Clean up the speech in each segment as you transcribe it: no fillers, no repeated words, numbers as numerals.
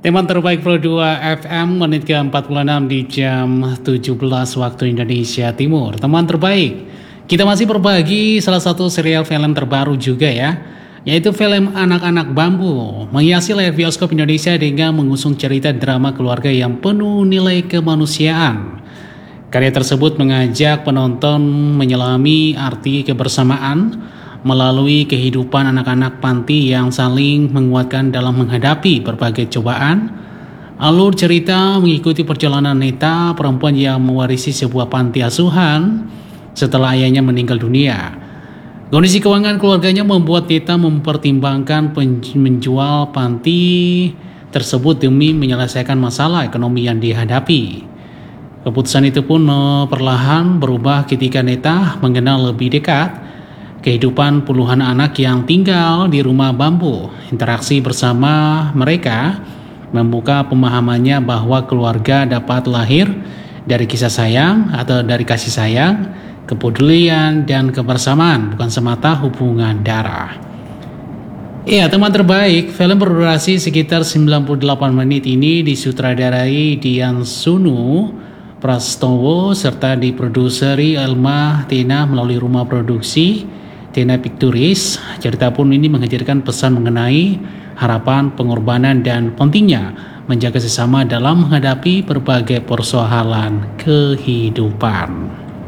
Teman terbaik Pro 2 FM menit ke-46 di jam 17 waktu Indonesia Timur. Teman terbaik, kita masih berbagi salah satu serial film terbaru juga ya, yaitu film Anak-anak Bambu. Menghiasi layar bioskop Indonesia dengan mengusung cerita drama keluarga yang penuh nilai kemanusiaan. Karya tersebut mengajak penonton menyelami arti kebersamaan melalui kehidupan anak-anak panti yang saling menguatkan dalam menghadapi berbagai cobaan. Alur cerita mengikuti perjalanan Neta, perempuan yang mewarisi sebuah panti asuhan setelah ayahnya meninggal dunia. Kondisi keuangan keluarganya membuat Neta mempertimbangkan menjual panti tersebut demi menyelesaikan masalah ekonomi yang dihadapi. Keputusan itu pun perlahan berubah ketika Neta mengenal lebih dekat kehidupan puluhan anak yang tinggal di rumah bambu. Interaksi bersama mereka membuka pemahamannya bahwa keluarga dapat lahir dari kisah sayang atau dari kasih sayang, kepedulian, dan kebersamaan, bukan semata hubungan darah. Ya, teman terbaik, film berdurasi sekitar 98 menit ini disutradarai Dian Sunu Prastowo serta diproduseri Elma Tena melalui rumah produksi Tena Pictures. Cerita pun ini menghadirkan pesan mengenai harapan, pengorbanan, dan pentingnya menjaga sesama dalam menghadapi berbagai persoalan kehidupan.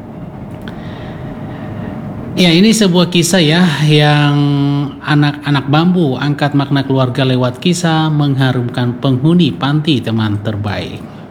Ya, ini sebuah kisah ya yang anak-anak bambu angkat makna keluarga lewat kisah mengharumkan penghuni panti, teman terbaik.